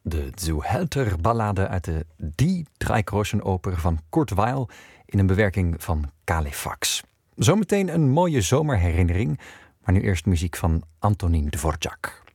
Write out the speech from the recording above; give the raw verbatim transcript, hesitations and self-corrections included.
de Zuhälter-ballade uit de Die Dreigroschenoper van Kurt Weill in een bewerking van Kalefax. Zometeen een mooie zomerherinnering, maar nu eerst muziek van Antonín Dvořák.